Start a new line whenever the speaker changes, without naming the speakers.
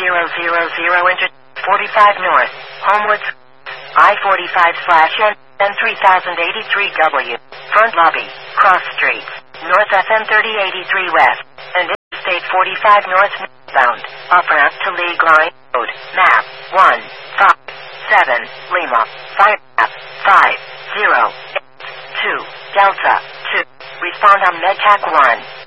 Inter 45 North, Homewoods, I-45/N 3083W, Front Lobby, Cross Streets, North FM 3083 West, and Interstate 45 North Northbound, off-ramp to League Line Road, map 157, Lima, fire map 5082, Delta 2, respond on MedTac 1.